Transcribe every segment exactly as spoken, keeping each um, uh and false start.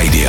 Radio.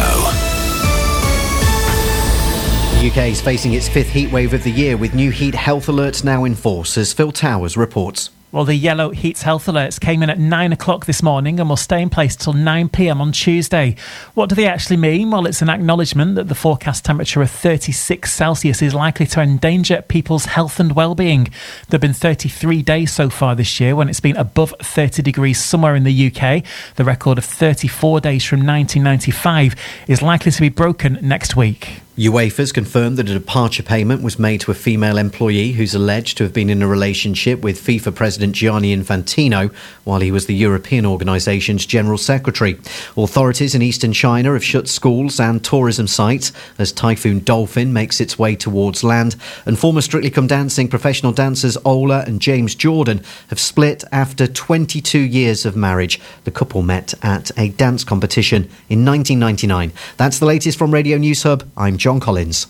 The U K is facing its fifth heatwave of the year with new heat health alerts now in force, as Phil Towers reports. Well, the yellow heat health alerts came in at nine o'clock this morning and will stay in place till nine p.m. on Tuesday. What do they actually mean? Well, it's an acknowledgement that the forecast temperature of thirty-six Celsius is likely to endanger people's health and well-being. There have been thirty-three days so far this year when it's been above thirty degrees somewhere in the U K. The record of thirty-four days from nineteen ninety-five is likely to be broken next week. UEFA's confirmed that a departure payment was made to a female employee who's alleged to have been in a relationship with FIFA President Gianni Infantino while he was the European organisation's General Secretary. Authorities in eastern China have shut schools and tourism sites as Typhoon Dolphin makes its way towards land, and former Strictly Come Dancing professional dancers Ola and James Jordan have split after twenty-two years of marriage. The couple met at a dance competition in nineteen ninety-nine. That's the latest from Radio News Hub. I'm John Collins.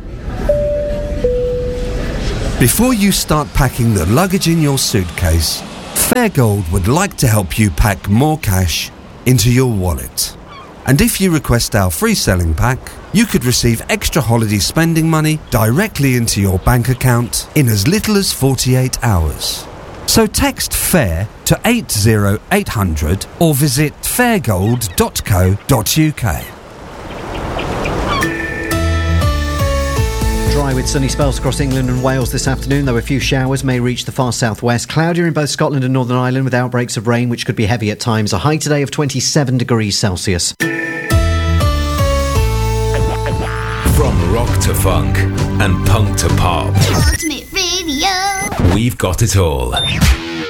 Before you start packing the luggage in your suitcase, Fairgold would like to help you pack more cash into your wallet. And if you request our free selling pack, you could receive extra holiday spending money directly into your bank account in as little as forty-eight hours. So text FAIR to eight zero eight hundred or visit fairgold dot co dot uk. Dry with sunny spells across England and Wales this afternoon, though a few showers may reach the far southwest. Cloudier in both Scotland and Northern Ireland with outbreaks of rain, which could be heavy at times. A high today of twenty-seven degrees Celsius. From rock to funk and punk to pop, Ultimate Radio. we've got it all.